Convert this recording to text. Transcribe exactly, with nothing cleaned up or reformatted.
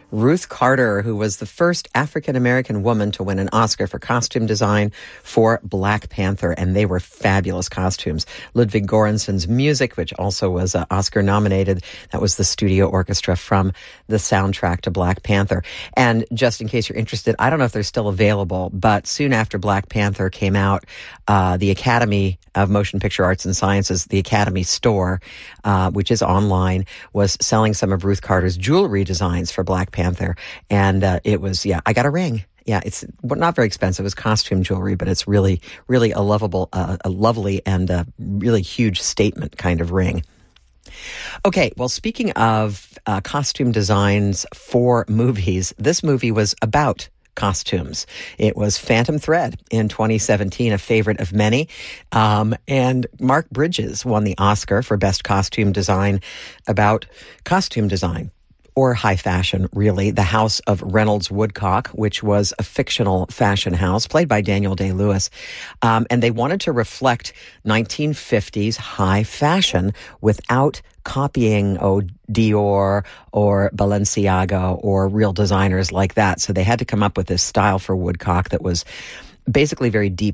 Ruth Carter, who was the first African-American woman to win an Oscar for costume design for Black Panther, and they were fabulous costumes. Ludwig Göransson's music, which also was uh, Oscar-nominated, that was the studio orchestra from the soundtrack to Black Panther. And just in case you're interested, I don't know if they're still available, but soon after Black Panther came out, uh, the Academy of Motion Picture Arts and Sciences, the Academy Store, uh, which is online, was selling some of Ruth Carter's jewelry designs for Black Panther. And uh, it was, yeah, I got a ring. Yeah, it's not very expensive. It's costume jewelry, but it's really, really a lovable, uh, a lovely and a really huge statement kind of ring. Okay, well, speaking of uh, costume designs for movies, this movie was about costumes. It was Phantom Thread in twenty seventeen, a favorite of many. Um, and Mark Bridges won the Oscar for Best Costume Design about costume design, or high fashion, really. The House of Reynolds Woodcock, which was a fictional fashion house played by Daniel Day-Lewis. Um, and they wanted to reflect nineteen fifties high fashion without copying oh, Dior or Balenciaga or real designers like that. So they had to come up with this style for Woodcock that was basically very deep